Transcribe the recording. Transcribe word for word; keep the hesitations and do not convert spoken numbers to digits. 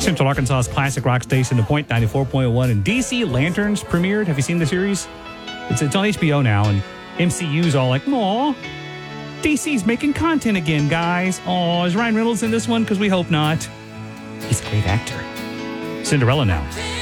Central Arkansas's classic rock station, The Point ninety-four point one, and D C Lanterns premiered. Have you seen the series? It's, it's on H B O now, and M C U's all like, aw, D C's making content again, guys. Aw, is Ryan Reynolds in this one? Because we hope not. He's a great actor. Cinderella now.